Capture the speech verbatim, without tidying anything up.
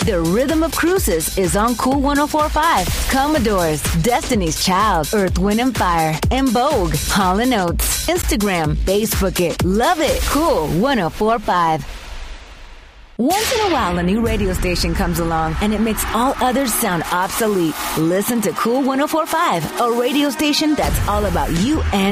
The Rhythm of Cruises is on Cool ten forty-five. Commodores, Destiny's Child, Earth, Wind and Fire, and Vogue, Hall and Oates. Instagram, Facebook it, love it. Cool ten forty-five. Once in a while, a new radio station comes along, and it makes all others sound obsolete. Listen to Cool ten forty-five, a radio station that's all about you and